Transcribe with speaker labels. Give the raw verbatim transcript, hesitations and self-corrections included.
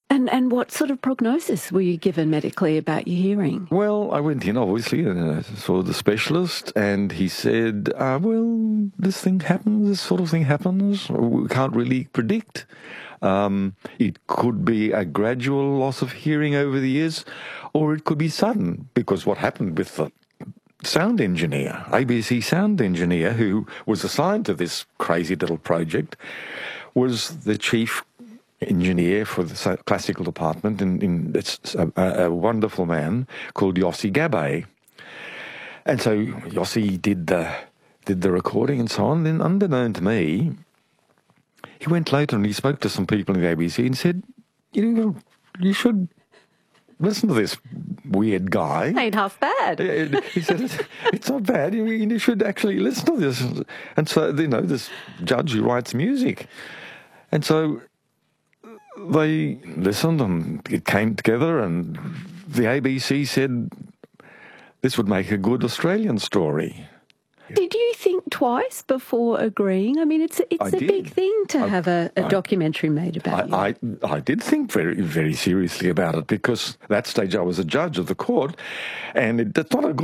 Speaker 1: And and what sort of prognosis were you given medically about your hearing?
Speaker 2: Well, I went in, obviously, and I saw the specialist, and he said, uh, well, this thing happens, this sort of thing happens. We can't really predict. Um, it could be a gradual loss of hearing over the years, or it could be sudden, because what happened with the sound engineer, A B C sound engineer, who was assigned to this crazy little project, was the chief engineer for the classical department, in, in it's a, a wonderful man called Yossi Gabay. And so Yossi did the did the recording and so on. Then, unbeknown to me, he went later and he spoke to some people in the A B C and said, you know, you should listen to this weird guy.
Speaker 1: Ain't half bad.
Speaker 2: He said, it's, it's not bad. You, you should actually listen to this. And so, you know, this judge who writes music. And so they listened and it came together, and the A B C said this would make a good Australian story.
Speaker 1: Did you think twice before agreeing? I mean, it's it's
Speaker 2: I
Speaker 1: a
Speaker 2: did.
Speaker 1: big thing to
Speaker 2: I,
Speaker 1: have a, a
Speaker 2: I,
Speaker 1: documentary made about
Speaker 2: I,
Speaker 1: you.
Speaker 2: I, I did think very, very seriously about it, because at that stage I was a judge of the court, and it, it's not a good